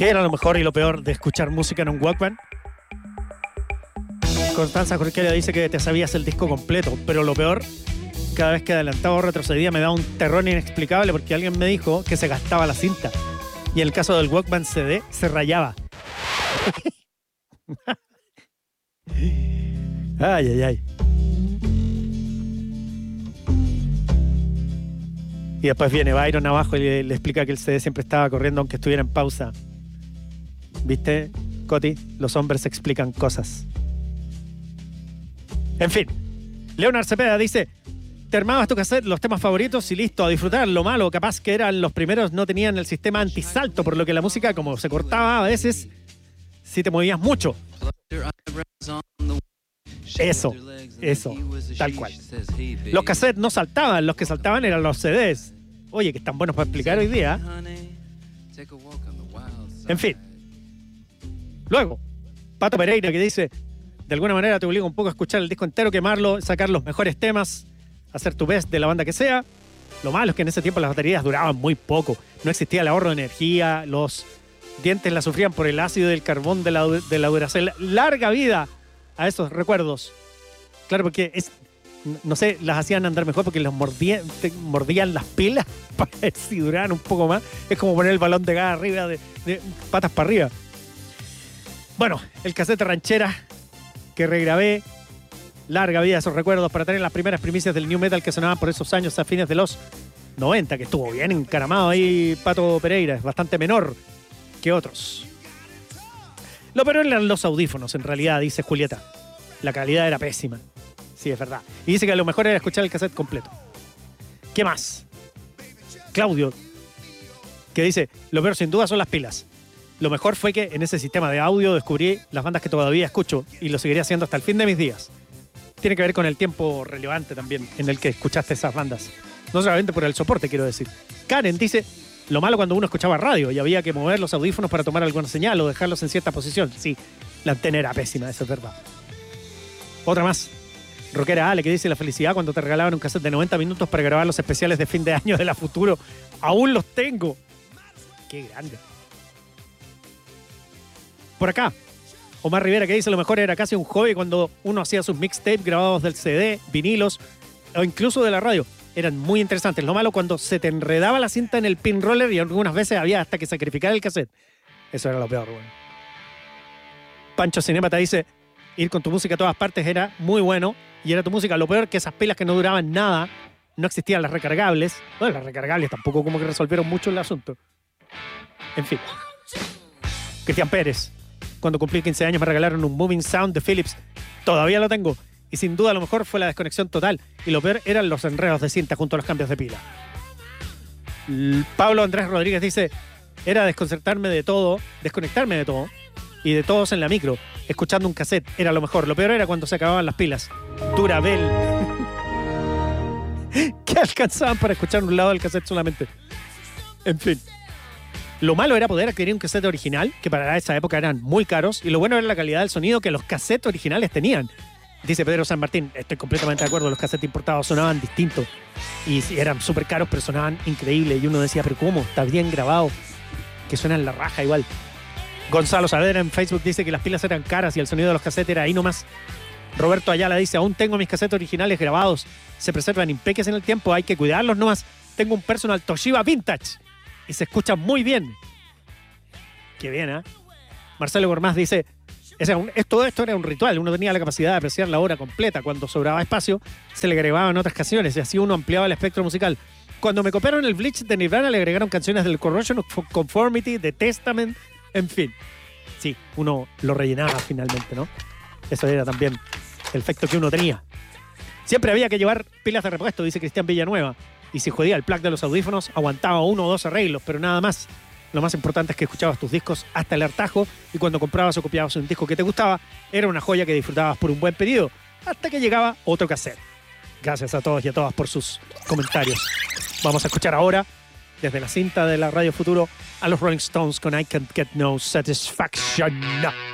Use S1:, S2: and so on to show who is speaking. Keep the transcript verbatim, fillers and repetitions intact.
S1: ¿Qué era lo mejor y lo peor de escuchar música en un Walkman? Constanza Jorquera dice que te sabías el disco completo, pero lo peor, cada vez que adelantaba o retrocedía me daba un terror inexplicable porque alguien me dijo que se gastaba la cinta. Y en el caso del Walkman C D, se rayaba. Ay, ay, ay. Y después viene Byron abajo y le, le explica que el C D siempre estaba corriendo aunque estuviera en pausa. ¿Viste, Coti? Los hombres explican cosas. En fin, Leonard Cepeda dice: te armabas tu cassette, los temas favoritos y listo, a disfrutar. Lo malo, capaz que eran los primeros, no tenían el sistema antisalto, por lo que la música, como se cortaba a veces, si te movías mucho. Eso, eso, tal cual. Los cassettes no saltaban, los que saltaban eran los C Ds. Oye, que están buenos para explicar hoy día. En fin. Luego, Pato Pereira que dice: de alguna manera te obliga un poco a escuchar el disco entero, quemarlo, sacar los mejores temas, hacer tu best de la banda que sea. Lo malo es que en ese tiempo las baterías duraban muy poco. No existía el ahorro de energía, los dientes la sufrían por el ácido del carbón de la, de la Duracell. Larga vida a esos recuerdos. Claro, porque es, no sé, las hacían andar mejor porque los mordían, mordían las pilas para ver si duraban un poco más. Es como poner el balón de gas arriba, de, de patas para arriba. Bueno, el cassette ranchera que regrabé, larga vida esos recuerdos para tener las primeras primicias del new metal que sonaban por esos años a fines de los noventa, que estuvo bien encaramado ahí Pato Pereira, es bastante menor que otros. Lo peor eran los audífonos, en realidad, dice Julieta. La calidad era pésima. Sí, es verdad. Y dice que lo mejor era escuchar el cassette completo. ¿Qué más? Claudio, que dice: lo peor sin duda son las pilas. Lo mejor fue que en ese sistema de audio descubrí las bandas que todavía escucho y lo seguiré haciendo hasta el fin de mis días. Tiene que ver con el tiempo relevante también en el que escuchaste esas bandas. No solamente por el soporte, quiero decir. Karen dice: lo malo cuando uno escuchaba radio y había que mover los audífonos para tomar alguna señal o dejarlos en cierta posición. Sí, la antena era pésima, eso es verdad. Otra más. Rockera Ale que dice: la felicidad cuando te regalaban un cassette de noventa minutos para grabar los especiales de fin de año de la Futuro. Aún los tengo. Qué grande. Por acá, Omar Rivera que dice: lo mejor era casi un hobby cuando uno hacía sus mixtapes grabados del C D, vinilos o incluso de la radio. Eran muy interesantes. Lo malo cuando se te enredaba la cinta en el pin roller y algunas veces había hasta que sacrificar el cassette. Eso era lo peor, bueno. Pancho Cinemata dice: ir con tu música a todas partes era muy bueno y era tu música. Lo peor que esas pilas que no duraban nada, no existían las recargables. Bueno, las recargables tampoco como que resolvieron mucho el asunto. En fin. Cristian Pérez: cuando cumplí quince años me regalaron un Moving Sound de Philips. Todavía lo tengo. Y sin duda lo mejor fue la desconexión total. Y lo peor eran los enredos de cinta junto a los cambios de pila. L- Pablo Andrés Rodríguez dice: era desconcertarme de todo, desconectarme de todo y de todos en la micro, escuchando un cassette. Era lo mejor. Lo peor era cuando se acababan las pilas. Durabel. Que alcanzaban para escuchar un lado del cassette solamente. En fin. Lo malo era poder adquirir un cassette original, que para esa época eran muy caros, y lo bueno era la calidad del sonido que los cassettes originales tenían. Dice Pedro San Martín: estoy completamente de acuerdo, los cassettes importados sonaban distintos y eran súper caros, pero sonaban increíble. Y uno decía: pero ¿cómo? Está bien grabado, que suena en la raja igual. Gonzalo Saavedra en Facebook dice que las pilas eran caras y el sonido de los cassettes era ahí nomás. Roberto Ayala dice: aún tengo mis cassettes originales grabados, se preservan impeques en el tiempo, hay que cuidarlos nomás. Tengo un personal Toshiba Vintage y se escucha muy bien. Qué bien, ¿eh? Marcelo Gormaz dice: todo esto era un ritual, uno tenía la capacidad de apreciar la obra completa. Cuando sobraba espacio, se le agregaban otras canciones y así uno ampliaba el espectro musical. Cuando me copiaron el Bleach de Nirvana, le agregaron canciones del Corrosion of Conformity, de Testament, en fin. Sí, uno lo rellenaba finalmente, ¿no? Eso era también el efecto que uno tenía. Siempre había que llevar pilas de repuesto, dice Cristian Villanueva. Y si jodía el plug de los audífonos, aguantaba uno o dos arreglos, pero nada más. Lo más importante es que escuchabas tus discos hasta el hartazgo y cuando comprabas o copiabas un disco que te gustaba, era una joya que disfrutabas por un buen periodo, hasta que llegaba otro cassette. Gracias a todos y a todas por sus comentarios. Vamos a escuchar ahora, desde la cinta de la Radio Futuro, a los Rolling Stones con I Can't Get No Satisfaction.